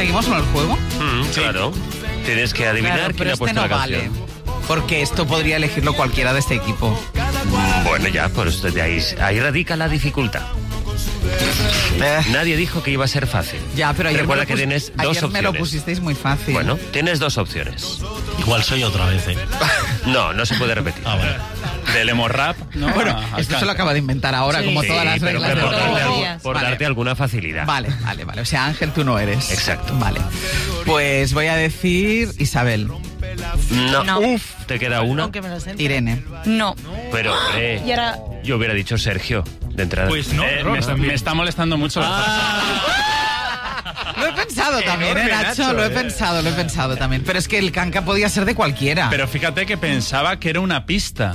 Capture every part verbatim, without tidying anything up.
¿Seguimos con el juego? Mm, sí. Claro. Tienes que adivinar Claro, quién pero ha este puesto no la canción. vale. Porque esto podría elegirlo cualquiera de este equipo. Bueno, ya, pues de ahí, ahí radica la dificultad. Eh. Nadie dijo que iba a ser fácil. Ya, pero ayer, Recuerda me, lo que pus- tienes dos ayer opciones. me lo pusisteis muy fácil. Bueno, tienes dos opciones. Igual soy otra vez, ¿eh? No, no se puede repetir. Ah, vale. Del emo rap, ¿no? Bueno, A- esto a- se lo acaba de inventar ahora, Sí. como Sí, todas las pero reglas que de por, todos darle, los algu- días. por Vale. darte alguna facilidad. Vale, vale, vale. O sea, Ángel, tú no eres. Exacto. Vale. Pues voy a decir Isabel. No. No. Uf, te queda una. Aunque me lo sé. Irene. No. Pero, hombre, Y ahora... yo hubiera dicho Sergio, de entrada. Pues no, Eh, Rob, me, está, también. me está molestando mucho. Lo he pensado también, ¿eh, Enorme, Nacho? Nacho, Lo he eh. pensado, lo he pensado también. Pero es que el canca podía ser de cualquiera. Pero fíjate que pensaba que era una pista.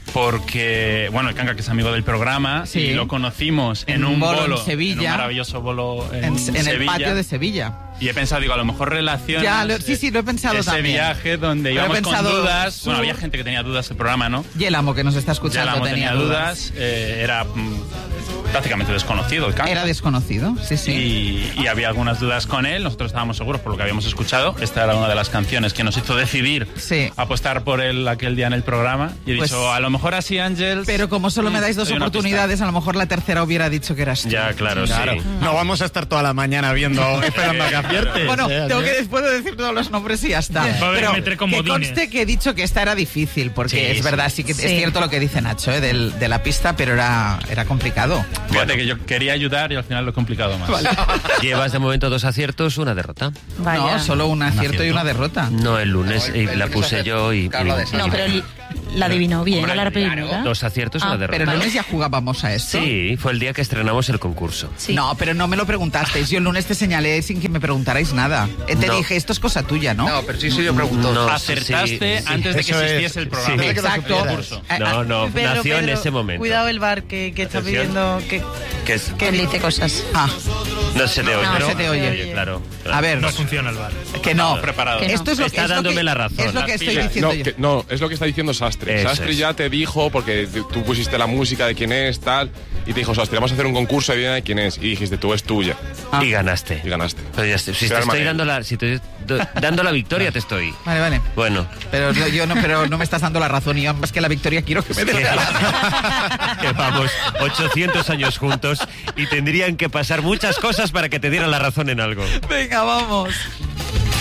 Porque, bueno, el Canca, que es amigo del programa, Sí. y lo conocimos en, En un un bolo bolo, en Sevilla. en un maravilloso bolo en, en, en el Sevilla. patio de Sevilla. Y he pensado, digo, a lo mejor relacionas Ya, lo- sí, sí, lo he pensado ese también. viaje donde Pero he íbamos con pensado, dudas. sur- Bueno, había gente que tenía dudas del programa, ¿no? Y el amo que nos está Ya escuchando la tenía, tenía dudas. eh, era mm, prácticamente desconocido el Canca. Era desconocido, sí, sí. Y, y había algunas dudas con él. Nosotros estábamos seguros por lo que habíamos escuchado. Esta era una de las canciones que nos hizo decidir Sí. apostar por él aquel día en el programa. Y he Pues- dicho, a lo mejor así, Ángel. Pero como solo me dais dos Hay una oportunidades, a lo mejor la tercera hubiera dicho que eras tú. Ya, claro, Claro. sí. No vamos a estar toda la mañana viendo, esperando a que aciertes. Bueno, ¿eh? tengo que después de decir todos los nombres y ya está. Va a haber Pero que meter que comodines. conste que he dicho que esta era difícil, porque Sí, es sí. verdad, sí que Sí. es cierto lo que dice Nacho, ¿eh? Del- de la pista, pero era, era complicado. Fíjate que yo quería ayudar y al final lo he complicado más. Llevas de momento dos aciertos, una derrota. Vaya. No, solo un acierto y acierto. una derrota. No, el lunes y la puse yo y... Carla de y- No, pero li- la adivinó bien a la primera. Dos aciertos y Ah, una derrota. Pero el lunes ya jugábamos a esto. Sí, fue el día que estrenamos el concurso. Sí. No, pero no me lo preguntasteis. Yo el lunes te señalé sin que me preguntarais nada. Eh, Te No. dije, esto es cosa tuya, ¿no? No, pero sí, sí, yo pregunto. No, Acertaste sí, sí. antes de que Eso es. existiese el programa. Sí. Exacto. Concurso. Eh, No, ah, no, Pedro, nació en Pedro, ese momento. Cuidado el bar que, que está Atención. pidiendo que, Que es- que dice cosas. ah, no se te oye. No, ¿no? se te oye. Claro, claro. a ver, No funciona el bar. que no. Preparado. Que no. Esto es lo, Está es lo dándome que, la razón. Es lo que Las estoy pilas. diciendo No, yo. que- no, es lo que está diciendo Sastre. Eso Sastre es. ya te dijo, porque tú tú pusiste la música de quién es, tal, y te dijo, Sastre, vamos a hacer un concurso, adivina de quién es. Y dijiste, tú, es tuya. Ah. Y ganaste. Y ganaste. Pero ya estoy- si Pero te estoy Manel. dando la, si te estoy dando la victoria, te estoy. Vale, vale. Bueno, Pero yo, yo no, pero no me estás dando la razón y yo más que la victoria quiero que me des que, la razón. que vamos ochocientos años juntos y tendrían que pasar muchas cosas para que te dieran la razón en algo. Venga, vamos.